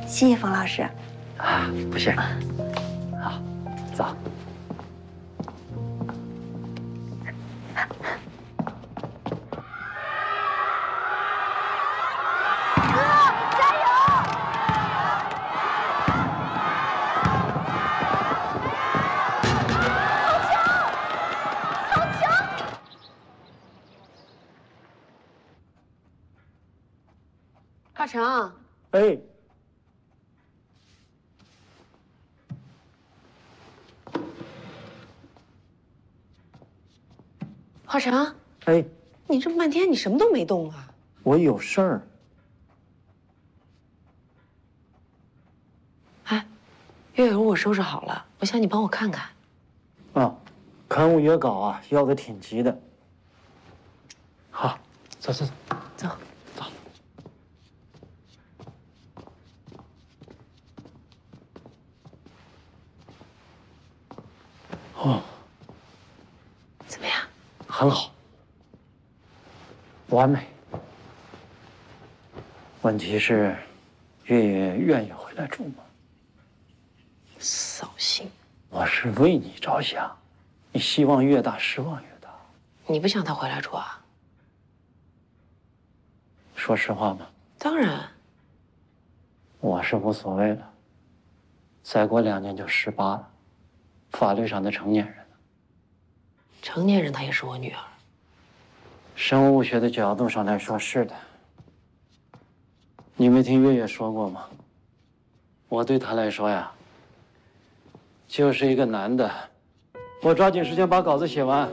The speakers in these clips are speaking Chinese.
谢谢冯老师。 啊，不是。好，走。 大成， 哎， 华成， 哎， 你这么半天，你什么都没动啊？ 我有事儿。 哎，月月我收拾好了，我想你帮我看看。 啊，刊物约稿啊，要的挺急的。好，走走走。 走。 走。哦， 怎么样？ 很好，完美。问题是，月月愿意回来住吗？ 扫兴。 我是为你着想，你希望越大，失望越大。 你不想他回来住啊？ 说实话吗？ 当然。 我是无所谓了，再过2年就18了，法律上的成年人了。 成年人她也是我女儿。 生物学的角度上来说是的。你没听月月说过吗？我对她来说呀，就是一个男的。我抓紧时间把稿子写完。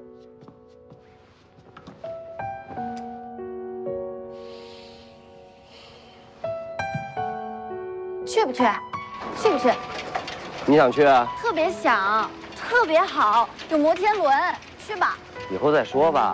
去不去？去不去？ 你想去啊？ 特别想，特别好，有摩天轮，去吧。 以后再说吧。